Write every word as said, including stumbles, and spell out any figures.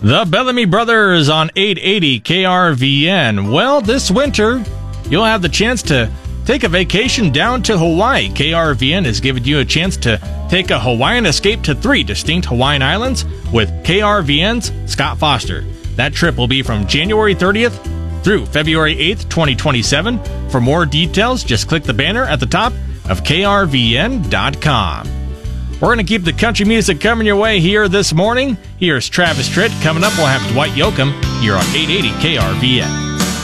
The Bellamy Brothers on eight eighty K R V N. Well, this winter, you'll have the chance to take a vacation down to Hawaii. K R V N has given you a chance to take a Hawaiian escape to three distinct Hawaiian islands with K R V N's Scott Foster. That trip will be from January thirtieth through February eighth, twenty twenty-seven. For more details, just click the banner at the top of K R V N dot com. We're going to keep the country music coming your way here this morning. Here's Travis Tritt. Coming up, we'll have Dwight Yoakam here on eight eighty K R V N.